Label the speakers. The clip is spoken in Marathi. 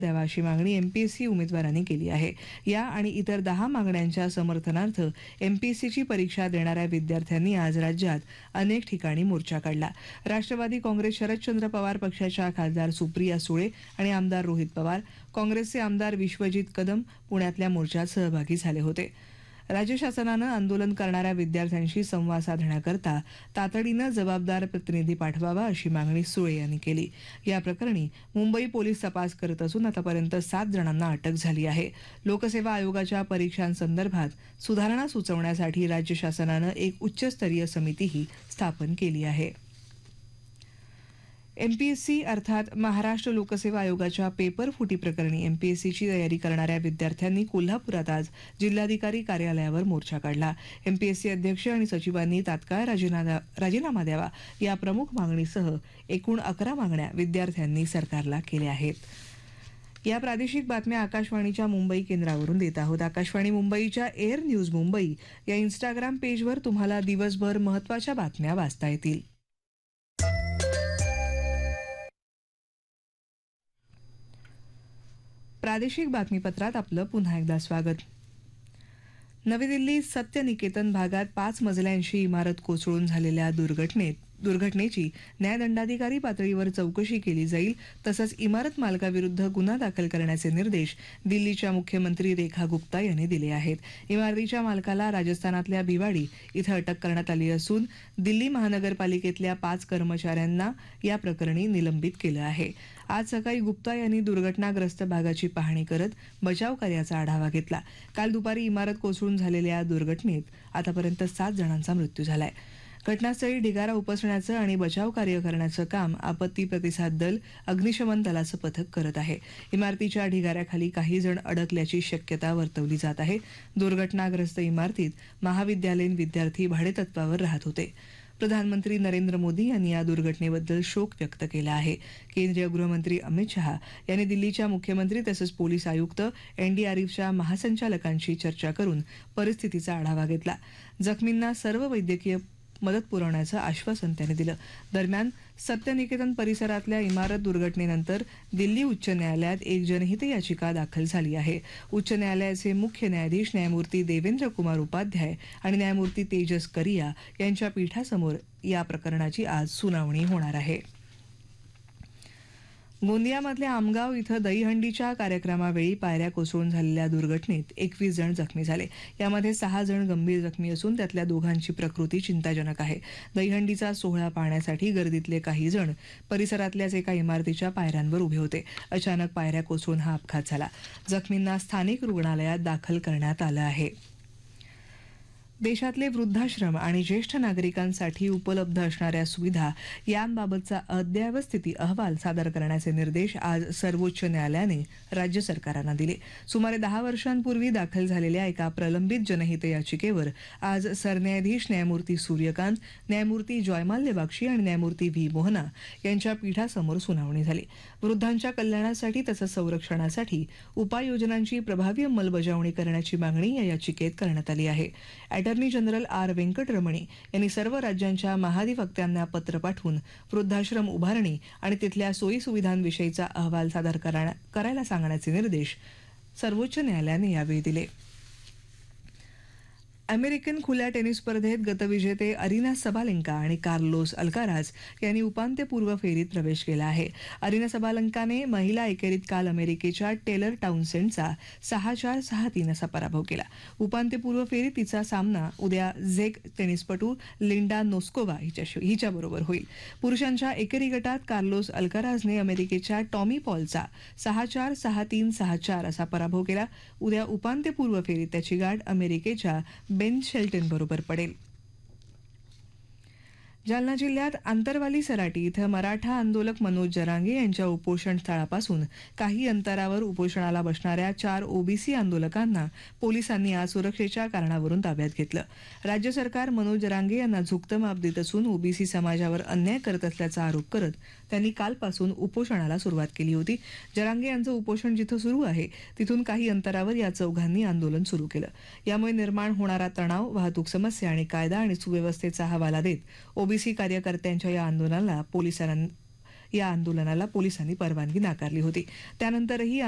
Speaker 1: द्यावा अशी मागणी एमपीएससी उमेदवारांनी केली आहे। या आणि इतर 10 मागण्यांच्या समर्थनार्थ एमपीएससीची परीक्षा देणाऱ्या विद्यार्थ्यांनी आज राज्यात अनेक ठिकाणी मोर्चा काढला। राष्ट्रवादी काँग्रेस शरदचंद्र पवार पक्षाच्या खासदार सुप्रिया सुळे आणि आमदार रोहित पवार, काँग्रेसचे आमदार विश्वजित कदम पुण्यातल्या मोर्चात सहभागी झाले होते। राज्य शासनानं आंदोलन करणाऱ्या विद्यार्थ्यांशी संवाद साधण्याकरता तातडीनं जबाबदार प्रतिनिधी पाठवावा अशी मागणी सुळे यांनी केली। या प्रकरणी मुंबई पोलीस तपास करत असून आतापर्यंत 7 जणांना अटक झाली आहे। लोकसेवा आयोगाच्या परीक्षांसंदर्भात सुधारणा सुचवण्यासाठी राज्य शासनानं एक उच्चस्तरीय समितीही स्थापन केली आहे। एमपीएससी अर्थात महाराष्ट्र लोकसेवा आयोगाच्या पेपर फुटी प्रकरणी एमपीएससीची तयारी करणाऱ्या विद्यार्थ्यांनी कोल्हापुरात आज जिल्हाधिकारी कार्यालयावर मोर्चा काढला। एमपीएससी अध्यक्ष आणि सचिवांनी तात्काळ राजीनामा द्यावा या प्रमुख मागणीसह एकूण 11 मागण्या विद्यार्थ्यांनी सरकारला केल्या आहेत। या प्रादेशिक बातम्या आकाशवाणीच्या मुंबई केंद्रावरून देत आहोत। आकाशवाणी मुंबईच्या एअर न्यूज मुंबई या इंस्टाग्राम पेजवर तुम्हाला दिवसभर महत्त्वाच्या बातम्या वाचता येतील। प्रादेशिक बातमीपत्रात आपलं पुन्हा एकदा स्वागत। नवी दिल्लीत सत्यनिकेतन भागात 5 मजल्यांची इमारत कोसळून झालेल्या दुर्घटनेची न्यायदंडाधिकारी पातळीवर चौकशी केली जाईल, तसंच इमारत मालकाविरुद्ध गुन्हा दाखल करण्याचे निर्देश दिल्लीच्या मुख्यमंत्री रेखा गुप्ता यांनी दिले आहेत। इमारतीच्या मालकाला राजस्थानातल्या भिवाडी इथं अटक करण्यात आली असून दिल्ली महानगरपालिकेतल्या 5 कर्मचाऱ्यांना या प्रकरणी निलंबित केलं आहे। आज सकाळी गुप्ता यांनी दुर्घटनाग्रस्त भागाची पाहणी करत बचाव कार्याचा आढावा घेतला। काल दुपारी इमारत कोसळून झालेल्या दुर्घटनेत आतापर्यंत 7 जणांचा मृत्यू झालाय। घटनास्थळी ढिगारा उपसण्याचं आणि बचाव कार्य करण्याचं काम आपत्ती प्रतिसाद दल अग्निशमन दलाचं पथक करत आहे। इमारतीच्या ढिगाऱ्याखाली काही जण अडकल्याची शक्यता वर्तवली जात आहे। दुर्घटनाग्रस्त इमारतीत महाविद्यालयीन विद्यार्थी भाडेतत्वावर राहत होते। प्रधानमंत्री नरेंद्र मोदी यांनी या दुर्घटनेबद्दल शोक व्यक्त केला आहे। केंद्रीय गृहमंत्री अमित शहा यांनी दिल्लीच्या मुख्यमंत्री तसंच पोलीस आयुक्त एनडीआरएफच्या महासंचालकांशी चर्चा करून परिस्थितीचा आढावा घेतला। जखमींना सर्व वैद्यकीय मदत पुरवण्याचं आश्वासन त्यांनी दिलं। दरम्यान सत्यनिकेतन परिसरातल्या इमारत दुर्घटनेनंतर दिल्ली उच्च न्यायालयात एक जनहित याचिका दाखल झाली आहे। उच्च न्यायालयाचे मुख्य न्यायाधीश न्यायमूर्ती देवेंद्र कुमार उपाध्याय आणि न्यायमूर्ती तेजस करिया यांच्या पीठासमोर या प्रकरणाची आज सुनावणी होणार आहे। गोंदियामधल्या आमगाव इथं दहीहंडीच्या कार्यक्रमावेळी पायऱ्या कोसळून झालेल्या दुर्घटनेत 21 जण जखमी झाले। यामध्ये 6 जण गंभीर जखमी असून त्यातल्या 2घांची प्रकृती चिंताजनक आहे। दहीहंडीचा सोहळा पाहण्यासाठी गर्दीतले काही जण परिसरातल्याच एका इमारतीच्या पायऱ्यांवर उभे होते। अचानक पायऱ्या कोसळून हा अपघात झाला। जखमींना स्थानिक रुग्णालयात दाखल करण्यात आलं आहे। देशातले वृद्धाश्रम आणि ज्येष्ठ नागरिकांसाठी उपलब्ध असणाऱ्या सुविधा यांबाबतचा अद्ययावत स्थिती अहवाल सादर करण्याचे निर्देश आज सर्वोच्च न्यायालयाने राज्य सरकारांना दिले। सुमारे 10 वर्षांपूर्वी दाखल झालेल्या एका प्रलंबित जनहित याचिकेवर आज सरन्यायाधीश न्यायमूर्ती सूर्यकांत, न्यायमूर्ती जयमाल्य बक्षी आणि न्यायमूर्ती व्ही मोहना यांच्या पीठासमोर सुनावणी झाली। वृद्धांच्या कल्याणासाठी तसंच संरक्षणासाठी उपाययोजनांची प्रभावी अंमलबजावणी करण्याची मागणी या याचिकेत करण्यात आली आहे। अटॉर्नी जनरल आर वेंकटरमणी यांनी सर्व राज्यांच्या महाधिवक्त्यांना पत्र पाठवून वृद्धाश्रम उभारणी आणि तिथल्या सोयी सुविधांविषयीचा अहवाल सादर करायला सांगण्याचे निर्देश सर्वोच्च न्यायालयाने यावेळी दिले। अमेरिकन खुल्या टेनिस स्पर्धेत गतविजेते अरिना सबालेंका आणि कार्लोस अल्काराज यांनी उपांत्यपूर्व फेरीत प्रवेश केला आहे। अरिना सबालेंकाने महिला एकेरीत काल अमेरिकेच्या टेलर टाउनसेंडचा 6-4, 6-3 असा पराभव केला। उपांत्यपूर्व फेरीत तिचा सामना उद्या झेक टेनिसपटू लिंडा नोस्कोवा हिच्याबरोबर होईल। पुरुषांच्या एकेरी गटात कार्लोस अल्काराजने अमेरिकेच्या टॉमी पॉलचा 6-4, 6-3, 6-4 असा पराभव केला। उद्या उपांत्यपूर्व फेरीत त्याची गाठ अमेरिकेच्या बेन शेल्टन बरोबर पडेल। जालना जिल्ह्यात आंतरवाली सराटी इथं मराठा आंदोलक मनोज जरांगे यांच्या उपोषण स्थळापासून काही अंतरावर उपोषणाला बसणाऱ्या 4 ओबीसी आंदोलकांना पोलिसांनी आज सुरक्षेच्या कारणावरून ताब्यात घेतलं। राज्य सरकार मनोज जरांगे यांना झुकतं माप देत असून ओबीसी समाजावर अन्याय करत असल्याचा आरोप करत त्यांनी कालपासून उपोषणाला सुरुवात केली होती। जरांगे यांचं उपोषण जिथं सुरू आहे तिथून काही अंतरावर या चौघांनी आंदोलन सुरू केलं। यामुळे निर्माण होणारा तणाव, वाहतूक समस्या आणि कायदा आणि सुव्यवस्थेचा हवाला देत ओबीसी कार्यकर्त्यांच्या या आंदोलनाला पोलिसांनी परवानगी नाकारली होती। त्यानंतरही